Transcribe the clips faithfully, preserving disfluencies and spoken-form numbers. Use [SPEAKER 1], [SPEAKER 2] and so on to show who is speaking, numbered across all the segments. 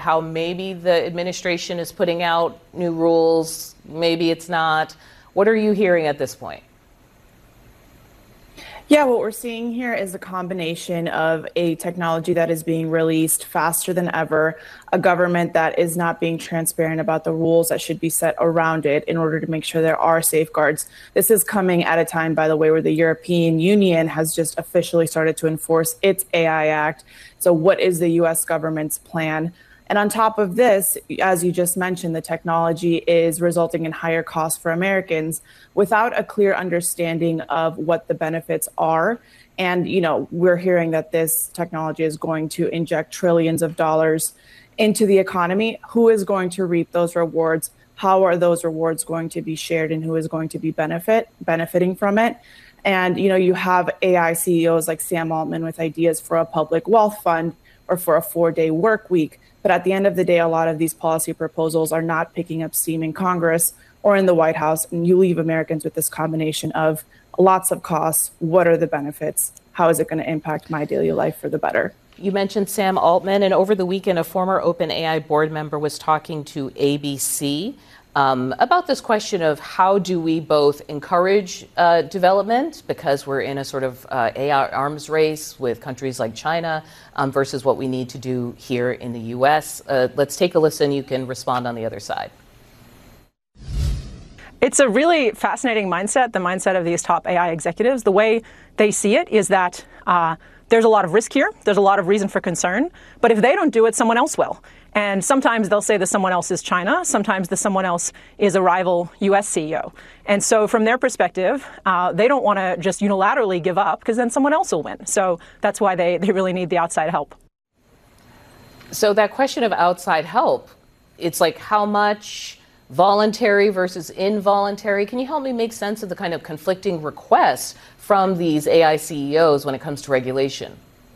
[SPEAKER 1] how maybe the administration is putting out new rules, maybe it's not. What are you hearing at this point?
[SPEAKER 2] Yeah, what we're seeing here is a combination of a technology that is being released faster than ever, a government that is not being transparent about the rules that should be set around it in order to make sure there are safeguards. This is coming at a time, by the way, where the European Union has just officially started to enforce its A I Act. So what is the U S government's plan? And on top of this, as you just mentioned, the technology is resulting in higher costs for Americans without a clear understanding of what the benefits are. And, you know, we're hearing that this technology is going to inject trillions of dollars into the economy. Who is going to reap those rewards? How are those rewards going to be shared, and who is going to be benefit benefiting from it? And, you know, you have A I C E Os like Sam Altman with ideas for a public wealth fund or for a four-day work week. But at the end of the day, a lot of these policy proposals are not picking up steam in Congress or in the White House. And you leave Americans with this combination of lots of costs. What are the benefits? How is it going to impact my daily life for the better?
[SPEAKER 1] You mentioned Sam Altman, and over the weekend, a former OpenAI board member was talking to A B C um, about this question of how do we both encourage uh, development, because we're in a sort of uh, A I arms race with countries like China, um, versus what we need to do here in the U S. Uh, let's take a listen. You can respond on the other side.
[SPEAKER 3] It's a really fascinating mindset, the mindset of these top A I executives. The way they see it is that uh, there's a lot of risk here. There's a lot of reason for concern. But if they don't do it, someone else will. And sometimes they'll say that someone else is China. Sometimes the someone else is a rival U S C E O. And so from their perspective, uh, they don't want to just unilaterally give up, because then someone else will win. So that's why they, they really need the outside help.
[SPEAKER 1] So that question of outside help, it's like how much voluntary versus involuntary. Can you help me make sense of the kind of conflicting requests from these A I C E Os when it comes to regulation?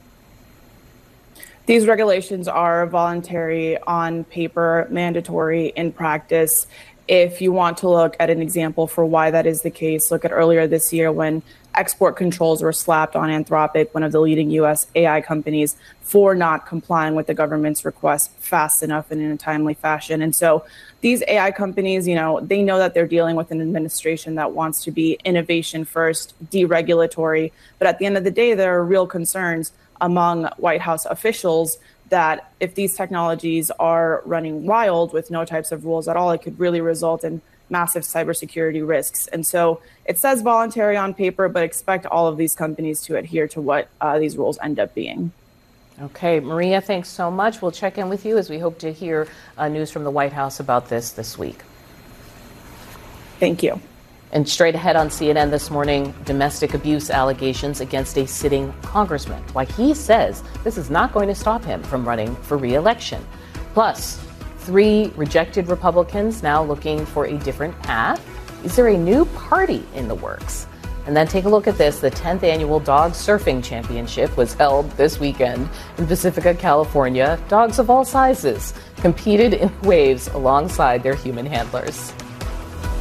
[SPEAKER 2] These regulations are voluntary on paper, mandatory in practice. If you want to look at an example for why that is the case, look at earlier this year when export controls were slapped on Anthropic, one of the leading U S A I companies, for not complying with the government's request fast enough and in a timely fashion. And so these A I companies, you know, they know that they're dealing with an administration that wants to be innovation first, deregulatory. But at the end of the day, there are real concerns among White House officials that if these technologies are running wild with no types of rules at all, it could really result in massive cybersecurity risks. And so it says voluntary on paper, but expect all of these companies to adhere to what uh, these rules end up being.
[SPEAKER 1] Okay, Maria, thanks so much. We'll check in with you as we hope to hear uh, news from the White House about this this week.
[SPEAKER 2] Thank you.
[SPEAKER 1] And straight ahead on C N N this morning, domestic abuse allegations against a sitting congressman. Why he says this is not going to stop him from running for re-election. Plus, three rejected Republicans now looking for a different path. Is there a new party in the works? And then take a look at this. The tenth annual Dog Surfing Championship was held this weekend in Pacifica, California. Dogs of all sizes competed in waves alongside their human handlers.